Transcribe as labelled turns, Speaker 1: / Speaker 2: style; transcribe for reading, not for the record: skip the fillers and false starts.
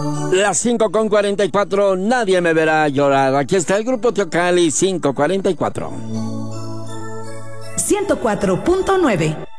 Speaker 1: Las 5:44, nadie me verá llorar. Aquí está el grupo Teocalli 5:44.
Speaker 2: 104.9